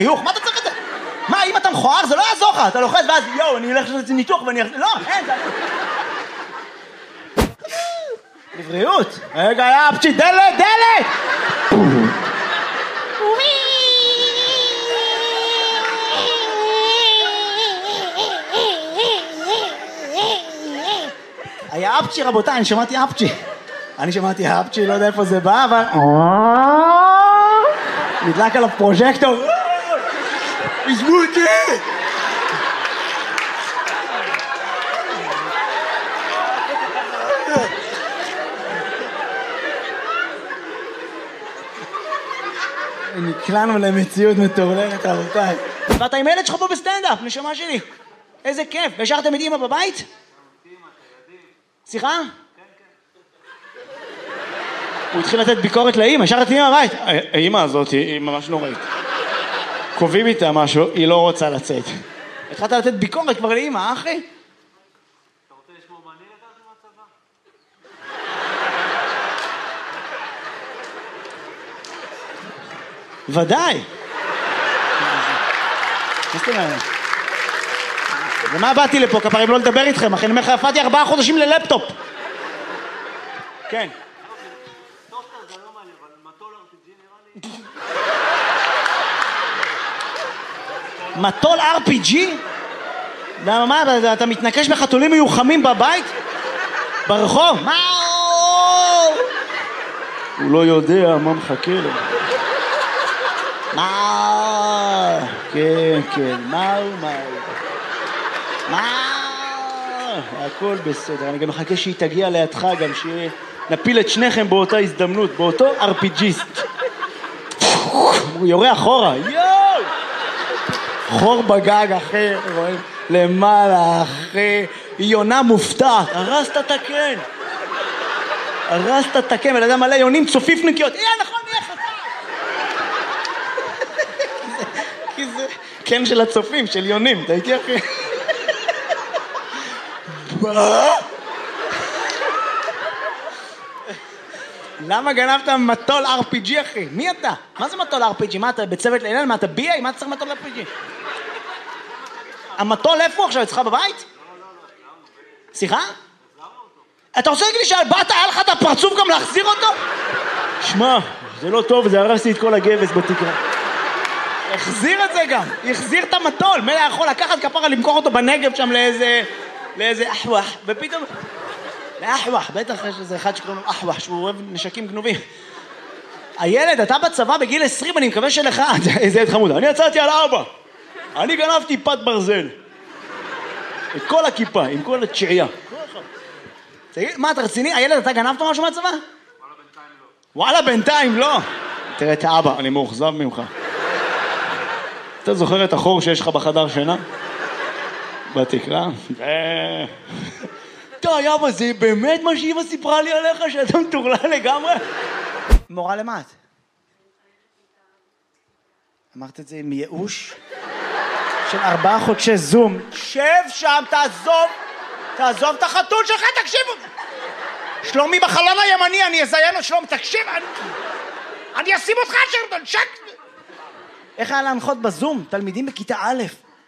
חיוך, מה אתה צריך את זה? מה, אם אתה מכוער זה לא יעזור לך, אתה לוחץ ואז יואו, אני הולך לעשות ניתוח ואני... לא, אין, זה... לבריאות. רגע, יא אפצ'י, דלת, דלת! היה אפצ'י רבותיי, אני שמעתי אפצ'י, לא יודע איפה זה בא, אבל... נדלק עליו פרוז'קטור. עזבו אותי! נקלענו למציאות מטורללת רבותיי. ואתה עם ילד שלך פה בסטנדאפ, נשמה שלי. איזה כיף. השארתם את אמא בבית? סליחה? הוא התחיל לתת ביקורת לאמא, השארת את אמא בבית. האמא הזאת היא ממש נוראית. קובעים איתה משהו, היא לא רוצה לצאת. התחלת לתת ביקורת כבר לאמא, אחי? אתה רוצה לשמור מעניין לקחת מהצבא? ודאי. מה זאת אומרת? ומה באתי לפה, כפרים לא לדבר איתכם, אחי, אני אומר לך, יפעתי 4 חודשים ללפטופ. כן. טוסטר זה לא מעניין, אבל מטול RPG נראה לי. מטול RPG? למה מה, אתה מתנקש בחתולים מיוחמים בבית? ברחוב? מה? הוא לא יודע מה מחכה לו. מה? כן, כן, מה? הכל בסדר, אני גם מחכה שהיא תגיע לידך גם, שנפיל את שניכם באותה הזדמנות, באותו RPGיסט. הוא יורה אחורה, יואו! חור בגג אחר, רואים? למעלה אחרי, היא יונה מופתעת, הרסת את הקן. הרסת את הקן, ולאדם מלא יונים צופיפניקיות, נכון, נהיה חצה. כי זה קן של הצופים, של יונים, אתה איתי אחי? למה גנבת מטול RPG אחי? מי אתה? מה זה מטול RPG? מה אתה בצוות לילל? מה אתה בי.איי? מה אתה צריך מטול RPG? המטול איפה עכשיו? אצלך בבית? סליחה? אתה רוצה להגיד לי שבאת היה לך את הפרצוף גם להחזיר אותו? שמע, זה לא טוב, זה הרסתי את כל הגבס בתקרה. החזיר את זה גם, החזיר את המטול. מלא יכול לקחת כפרה למכור אותו בנגב שם לאיזה אחווח, ופתאום... לאחווח, בטח יש איזה אחד שקוראים לו אחווח, שהוא אוהב נשקים גנובים. הילד, אתה בצבא בגיל 20, אני מקווה שלך, איזה ילד חמוד, אני יצאתי על אבא. אני גנבתי פת ברזל. את כל הכיפה, עם כל התשיעייה. תגיד, מה, אתה רציני? הילד, אתה גנבת משהו מהצבא? וואלה, בינתיים לא. תראה את האבא, אני מאוכזב ממך. אתה זוכר את החור שיש לך בחדר שינה? בתקרה? די, אבא, זה באמת מה שאמא סיפרה לי עליך, שאתה מטורלל לגמרי? מורה למה את? אמרת את זה עם ייאוש? של 4 חודשי זום. שב שם, תעזוב את החתול שלך, תקשיבו. שלומי בחלון הימני, אני אזיין לו שלום, תקשיב, אני אשים אותך שרדון, שק. איך היה להנחות בזום? תלמידים בכיתה א'.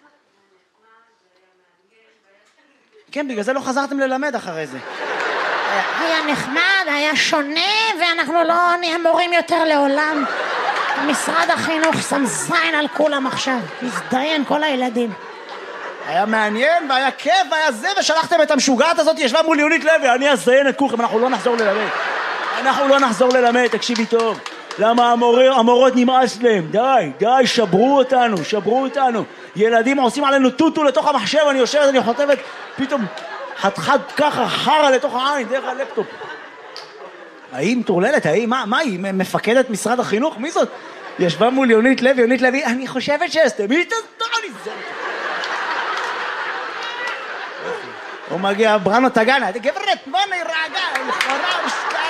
כן, בגלל זה לא חזרתם ללמד אחרי זה. היה נחמד, היה שונה, ואנחנו לא נהיה מורים יותר לעולם. משרד החינוך שם זין על כולם עכשיו, הזדיין כל הילדים. היה מעניין והיה כיף והיה זה, ושלחתם את המשוגעת הזאת, ישבה מול יונית לוי, אני אזיין את כולכם, אנחנו לא נחזור ללמד, תקשיבי טוב. למה המורות נמאס להם? די, שברו אותנו. ילדים עושים עלינו טוטו לתוך המחשב, אני יושבת, אני חוטבת, פתאום חתכת ככה חרה לתוך העין, דרך הלפטופ. ההיא מטורללת, מה היא? מפקדת משרד החינוך? מי זאת? ישבה מול יונית לוי, אני חושבת שאסתם, היא תסתור לי זה. הוא מגיע, בראנו תגנה, גברת, בוא נרגע, לכאורה,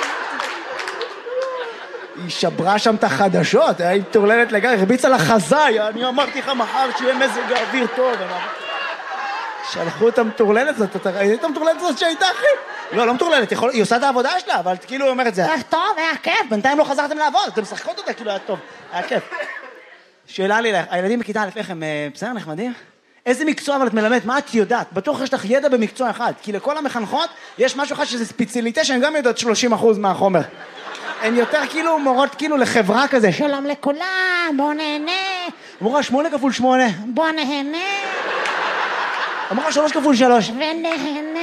היא שברה שם את החדשות, היא מטורללת לגמרי, הרביצה לחזאי, אני אמרתי לך מחר שיהיה מזג האוויר טוב, שלחו את המטורללת הזאת, אתה ראית את המטורללת הזאת שהייתה אחי? לא מטורללת, היא עושה את העבודה שלה, אבל כאילו היא אומרת זה, טוב, היה כיף, בינתיים לא חזרתם לעבוד, אתם משחקות אותה, כאילו היה טוב, היה כיף. שאלה לי לך, הילדים בכיתה א' איך הם בסדר נחמדים? איזה מקצוע אבל את מלמדת? מה את יודעת? בטוח יש לך ידע במקצוע אחד, כי לכל המחנכות יש משהו אחד שזה ספציאליטה שהן גם יודעות 30% מהחומר. הן יותר כאילו מורות כאילו לחברה כזה. שלום לכולם, בואו נהנה. אמורה 8 כפול 8. בואו נהנה. אמורה 3 כפול 3. ונהנה.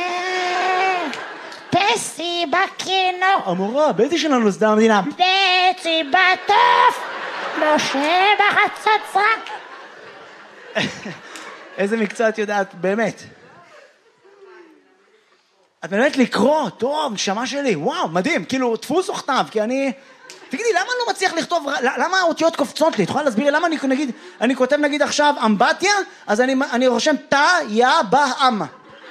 פסי בקינו. אמורה, באיזה שנה נוסדה המדינה? פסי בטוף. משה בחצוצרה. איזה מקצוע את יודעת, באמת? את מלמדת לקרוא, טוב, נשמה שלי, וואו, מדהים, כאילו, דפוס או כתב, כי אני... תגידי, למה אני לא מצליח לכתוב, למה האותיות קופצות לי? את יכולה להסביר לי למה אני כותב נגיד עכשיו אמבטיה, אז אני רושם תא, יא, בא, אמא.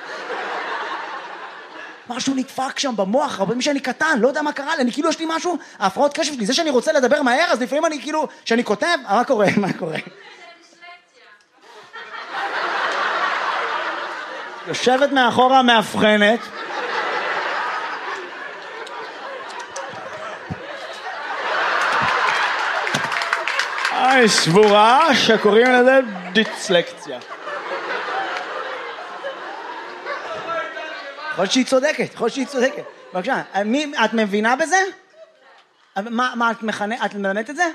משהו נדפק שם במוח, אבל מי שאני קטן, לא יודע מה קרה לי, אני כאילו יש לי משהו, ההפרעות קשב שלי, זה שאני רוצה לדבר מהר, אז לפעמים אני כאילו, שאני כותב, מה קורה, מה קורה? יושבת מאחורה מאבחנת. שבורה שקוראים לזה דיסלקציה. יכול שהיא צודקת. בבקשה, את מבינה בזה? מה את מלמדת את זה?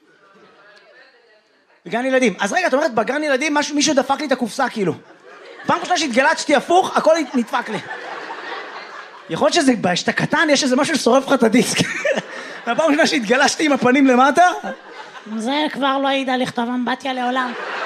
בגן ילדים. אז רגע, את אומרת, בגן ילדים מישהו דפק לי את הקופסה כאילו. פעם ראשונה שהתגלצתי הפוך, הכל נדפק לי. יכול להיות שאתה קטן, יש איזה משהו ששורף לך את הדיסק. והפעם ראשונה שהתגלשתי עם הפנים למטה... זה כבר לא ידע לכתוב אמבטיה לעולם.